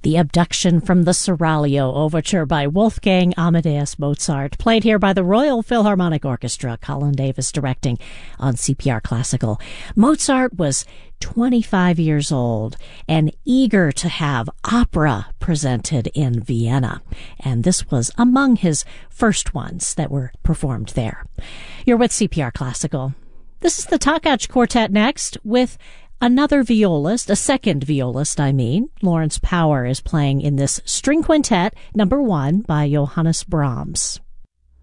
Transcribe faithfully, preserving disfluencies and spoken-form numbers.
The Abduction from the Seraglio Overture by Wolfgang Amadeus Mozart, played here by the Royal Philharmonic Orchestra, Colin Davis directing on C P R Classical. Mozart was twenty-five years old and eager to have opera presented in Vienna, and this was among his first ones that were performed there. You're with C P R Classical. This is the Takács Quartet next with another violist, a second violist, I mean. Lawrence Power is playing in this string quintet, number one, by Johannes Brahms.